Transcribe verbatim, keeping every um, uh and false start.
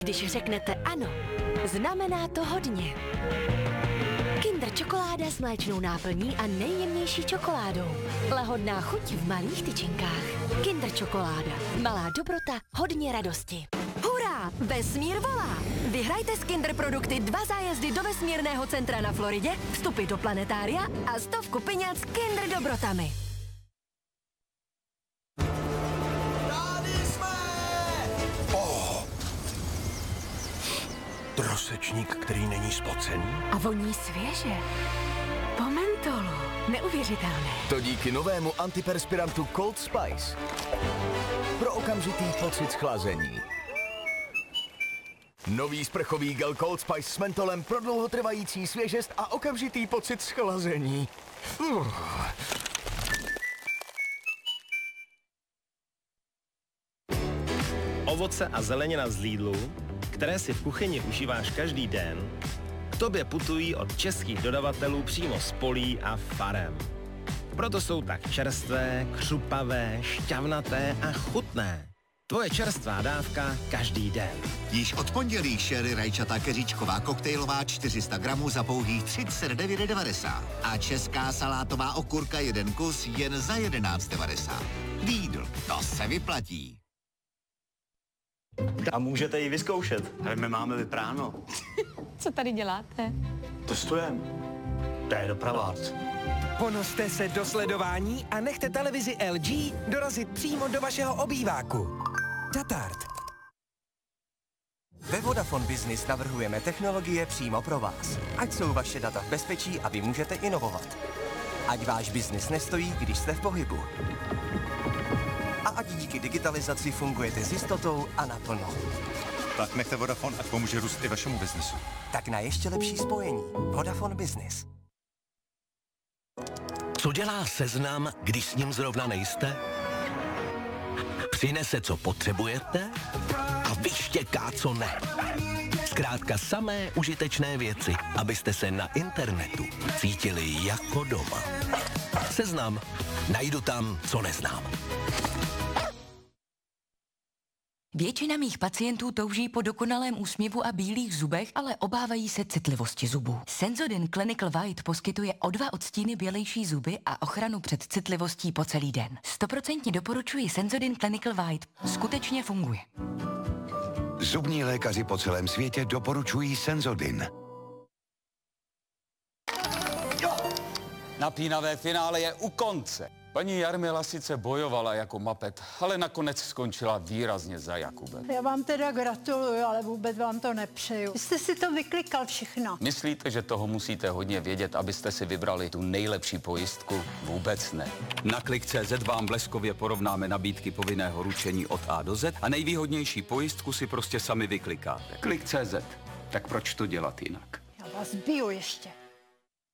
Když řeknete ano, znamená to hodně. Kinder čokoláda s mléčnou náplní a nejjemnější čokoládou. Lahodná chuť v malých tyčinkách. Kinder čokoláda. Malá dobrota, hodně radosti. Hurá! Vesmír volá! Vyhrajte z Kinder produkty dva zájezdy do vesmírného centra na Floridě, vstupy do planetária a stovku peněz s Kinder dobrotami. Trosečník, který není spocený. A voní svěže. Po mentolu. Neuvěřitelné. To díky novému antiperspirantu Cold Spice. Pro okamžitý pocit schlazení. Nový sprchový gel Cold Spice s mentolem pro dlouhotrvající svěžest a okamžitý pocit schlazení. Uh. Ovoce a zelenina z Lidlu, které si v kuchyni užíváš každý den, k tobě putují od českých dodavatelů přímo z polí a farem. Proto jsou tak čerstvé, křupavé, šťavnaté a chutné. Tvoje čerstvá dávka každý den. Již od pondělí sherry rajčata keříčková koktejlová čtyři sta gramů za pouhých třicet devět devadesát. A česká salátová okurka jeden kus jen za jedenáct devadesát. Lidl, to se vyplatí. A můžete ji vyzkoušet. Ale my máme vypráno. Co tady děláte? Testujeme. To je dopravák. Ponoste se do sledování a nechte televizi L G dorazit přímo do vašeho obýváku. Datart. Ve Vodafone Business navrhujeme technologie přímo pro vás. Ať jsou vaše data v bezpečí a vy můžete inovovat. Ať váš biznis nestojí, když jste v pohybu. A ať díky digitalizaci fungujete s jistotou a naplno. Tak nechte Vodafone, ať pomůže růst i vašemu biznesu. Tak na ještě lepší spojení. Vodafone Business. Co dělá Seznam, když s ním zrovna nejste? Přinese, co potřebujete a vyštěká, co ne. Zkrátka samé užitečné věci, abyste se na internetu cítili jako doma. Seznam. Najdu tam, co neznám. Většina mých pacientů touží po dokonalém úsměvu a bílých zubech, ale obávají se citlivosti zubů. Sensodyne Clinical White poskytuje o dva odstíny bělejší zuby a ochranu před citlivostí po celý den. Stoprocentně doporučuji Sensodyne Clinical White. Skutečně funguje. Zubní lékaři po celém světě doporučují Sensodyne. Napínavé finále je u konce. Paní Jarmila sice bojovala jako mapet, ale nakonec skončila výrazně za Jakubem. Já vám teda gratuluju, ale vůbec vám to nepřeju. Jste si to vyklikal všechno. Myslíte, že toho musíte hodně vědět, abyste si vybrali tu nejlepší pojistku? Vůbec ne. Na klik tečka cé zet vám bleskově porovnáme nabídky povinného ručení od A do Z a nejvýhodnější pojistku si prostě sami vyklikáte. klik tečka cé zet. Tak proč to dělat jinak? Já vás biju ještě.